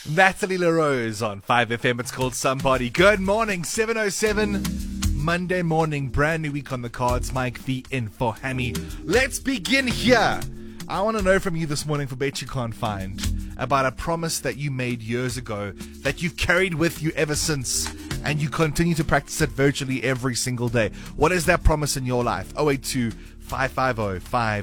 Natalie LaRose on 5FM. It's called Somebody. Good morning, 7:07. Monday morning, brand new week on the cards. Mike V in for Hammy. Let's begin here. I want to know from you this morning, for Bet You Can't Find, about a promise that you made years ago that you've carried with you ever since, and you continue to practice it virtually every single day. What is that promise in your life? 082 550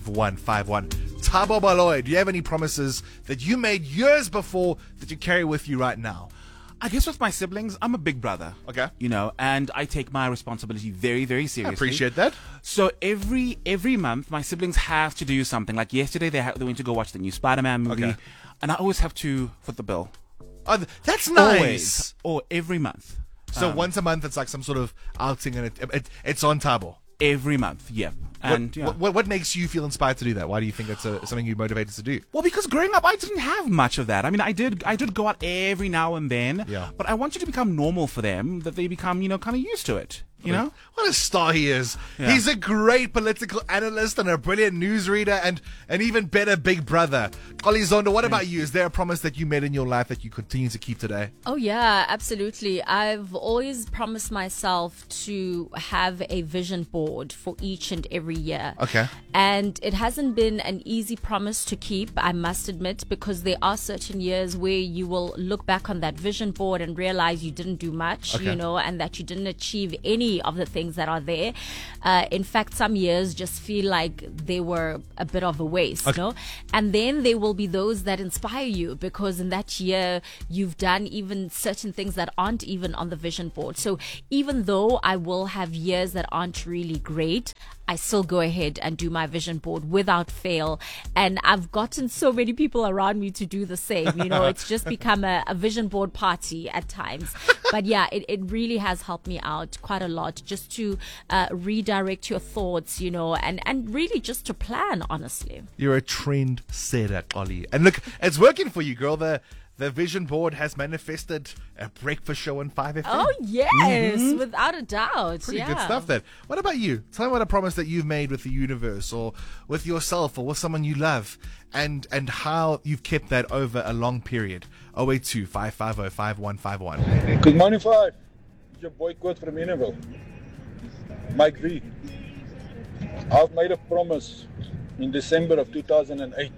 5151. Thabo Baloyi, do you have any promises that you made years before that you carry with you right now? I guess with my siblings, I'm a big brother. Okay. And I take my responsibility very, very seriously. I appreciate that. So every month, my siblings have to do something. Like yesterday, they went to go watch the new Spider-Man movie. Okay. And I always have to foot the bill. Oh, that's nice. Always. Or every month. So once a month, it's like some sort of outing, and it's on Thabo. Every month, yep. And what makes you feel inspired to do that? Why do you think it's something you're motivated to do? Well, because growing up, I didn't have much of that. I mean, I did go out every now and then. Yeah. But I want you to become normal for them, that they become, kind of used to it. You know? What a star he is. Yeah. He's a great political analyst and a brilliant newsreader and an even better big brother. Ollie Zondo, what about you? Is there a promise that you made in your life that you continue to keep today? Oh, yeah, absolutely. I've always promised myself to have a vision board for each and every year. Okay. And it hasn't been an easy promise to keep, I must admit, because there are certain years where you will look back on that vision board and realize you didn't do much, Okay. and that you didn't achieve any of the things that are there. In fact, some years just feel like they were a bit of a waste, Okay. And then there will be those that inspire you because in that year you've done even certain things that aren't even on the vision board. So even though I will have years that aren't really great, I still go ahead and do my vision board without fail. And I've gotten so many people around me to do the same. It's just become a vision board party at times. But yeah, it really has helped me out quite a lot just to redirect your thoughts, and really just to plan, honestly. You're a trend setter, Ollie. And look, it's working for you, girl. The vision board has manifested a breakfast show on 5FM. Oh, yes, without a doubt. Pretty good stuff then. What about you? Tell me what a promise that you've made with the universe or with yourself or with someone you love and how you've kept that over a long period. 082 550 5151. Good morning, Five. It's your boy Quote from Inneville. Mike V. I've made a promise in December of 2008.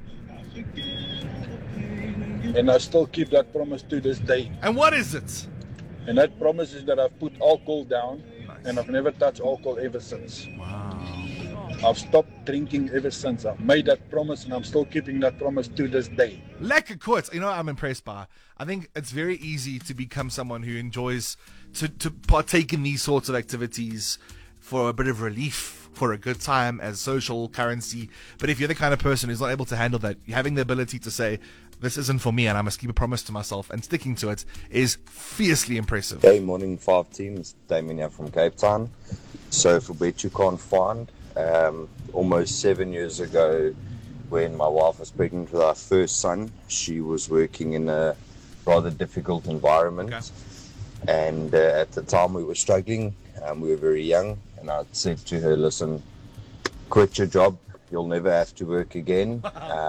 And I still keep that promise to this day. And what is it? And that promise is that I've put alcohol down. Nice. And I've never touched alcohol ever since. Wow. I've stopped drinking ever since. I've made that promise and I'm still keeping that promise to this day. Lekker quotes. I'm impressed by. I think it's very easy to become someone who enjoys to partake in these sorts of activities for a bit of relief, for a good time as social currency. But if you're the kind of person who's not able to handle that, having the ability to say, this isn't for me and I must keep a promise to myself and sticking to it is fiercely impressive. Hey, morning 5 team. It's Damien here from Cape Town. So for Bet You Can't Find, almost 7 years ago when my wife was pregnant with our first son, she was working in a rather difficult environment. Okay. And at the time we were struggling, we were very young, and I said to her, listen, quit your job, you'll never have to work again.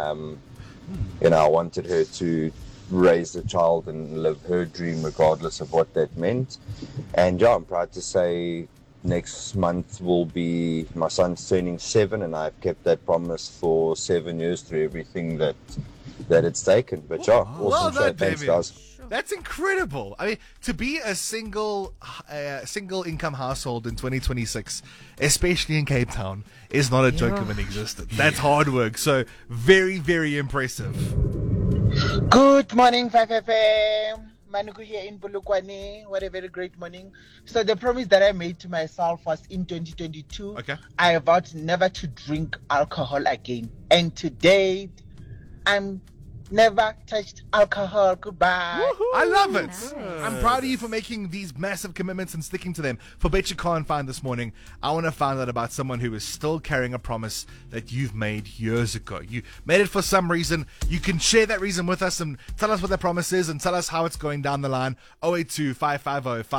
I wanted her to raise the child and live her dream regardless of what that meant. And yeah, I'm proud to say next month will be my son's turning 7, and I've kept that promise for 7 years through everything that it's taken. But yeah, awesome Well show. done, Thanks, David. guys. That's incredible. I mean, to be a single income household in 2026, especially in Cape Town, is not a joke of an existence. That's hard work. So very, very impressive. Good morning, 5FM. Manuku here in Bulukwane. What a very great morning. So the promise that I made to myself was in 2022. Okay. I vowed never to drink alcohol again. And to date, I'm never touched alcohol. Goodbye. I love it. Nice. I'm proud of you for making these massive commitments and sticking to them. For Bet You Can't Find this morning, I want to find out about someone who is still carrying a promise that you've made years ago. You made it for some reason. You can share that reason with us and tell us what that promise is and tell us how it's going down the line. 082 550